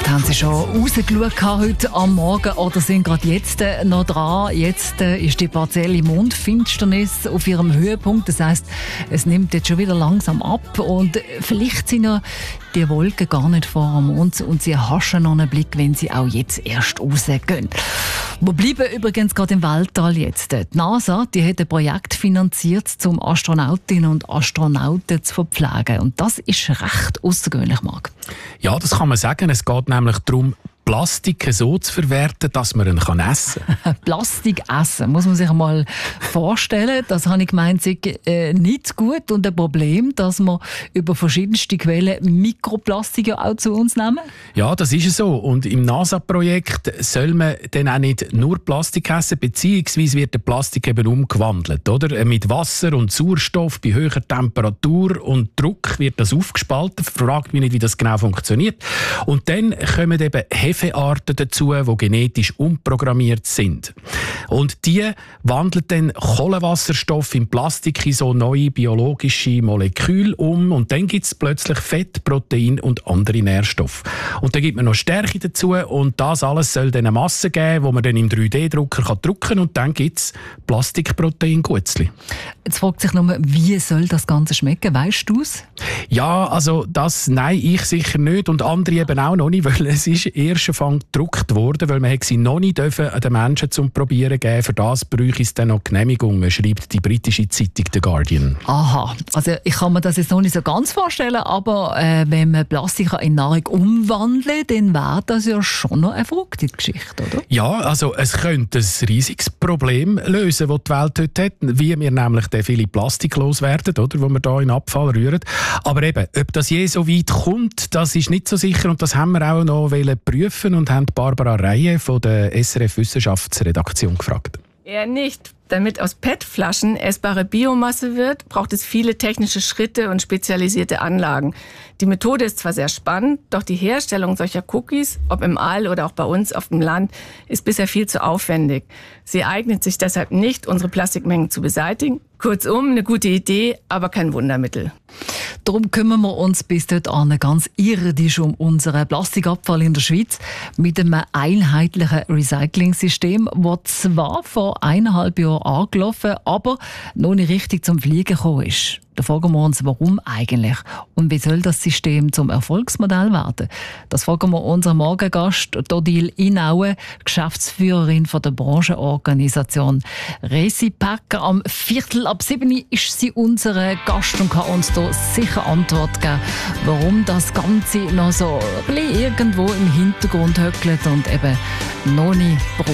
Vielleicht haben Sie schon rausgeschaut heute am Morgen oder sind gerade jetzt noch dran. Jetzt ist die partielle Mondfinsternis auf ihrem Höhepunkt. Das heisst, es nimmt jetzt schon wieder langsam ab und vielleicht sind ja die Wolken gar nicht vor dem Mond und Sie haschen noch einen Blick, wenn Sie auch jetzt erst rausgehen. Wir bleiben übrigens gerade im Weltall jetzt. Die NASA die hat ein Projekt finanziert, um Astronautinnen und Astronauten zu verpflegen. Und das ist recht außergewöhnlich, Marc. Ja, das kann man sagen. Es geht nämlich darum, Plastik so zu verwerten, dass man ihn essen kann. Plastik essen, muss man sich mal vorstellen. Das habe ich gemeint, sei nicht gut und ein Problem, dass wir über verschiedenste Quellen Mikroplastik ja auch zu uns nehmen. Ja, das ist so. Und im NASA-Projekt soll man dann auch nicht nur Plastik essen, beziehungsweise wird der Plastik eben umgewandelt. Oder? Mit Wasser und Sauerstoff bei höherer Temperatur und Druck wird das aufgespalten. Fragt mich nicht, wie das genau funktioniert. Und dann kommen eben Hefearten dazu, die genetisch umprogrammiert sind. Und die wandeln dann Kohlenwasserstoff in Plastik in so neue biologische Moleküle um und dann gibt es plötzlich Fett, Protein und andere Nährstoffe. Und dann gibt man noch Stärke dazu und das alles soll dann eine Masse geben, die man dann im 3D-Drucker drucken kann und dann gibt es Plastikprotein-Gutzli. Jetzt fragt sich nur, wie soll das Ganze schmecken? Weisst du es? Ja, also nein, ich sicher nicht und andere eben auch noch nicht, weil es ist erst gedruckt worden, weil man sie noch nicht den Menschen zum Probieren geben. Für das bräuchte es dann noch Genehmigungen, schreibt die britische Zeitung The Guardian. Aha, also ich kann mir das jetzt noch nicht so ganz vorstellen, aber wenn man Plastik in Nahrung umwandeln, dann wäre das ja schon noch eine verrückte Geschichte, oder? Ja, also es könnte ein riesiges Problem lösen, das die Welt heute hat, wie wir nämlich den viele Plastik loswerden, oder, wo wir da in Abfall rühren. Aber eben, ob das je so weit kommt, das ist nicht so sicher und das haben wir auch noch prüfen und haben Barbara Reihe von der SRF Wissenschaftsredaktion gefragt. Eher nicht. Damit aus PET-Flaschen essbare Biomasse wird, braucht es viele technische Schritte und spezialisierte Anlagen. Die Methode ist zwar sehr spannend, doch die Herstellung solcher Cookies, ob im All oder auch bei uns auf dem Land, ist bisher viel zu aufwendig. Sie eignet sich deshalb nicht, unsere Plastikmengen zu beseitigen. Kurzum, eine gute Idee, aber kein Wundermittel. Darum kümmern wir uns bis dahin ganz irdisch um unseren Plastikabfall in der Schweiz mit einem einheitlichen Recycling-System, das zwar vor 1,5 Jahren angelaufen, aber noch nicht richtig zum Fliegen gekommen ist. Da fragen wir uns, warum eigentlich? Und wie soll das System zum Erfolgsmodell werden? Das fragen wir unseren Morgengast, Odile Inaue, Geschäftsführerin von der Branchenorganisation Recipac. Am 6:45 ist sie unser Gast und kann uns da sicher Antwort geben, warum das Ganze noch so ein bisschen irgendwo im Hintergrund höckelt und eben noch nicht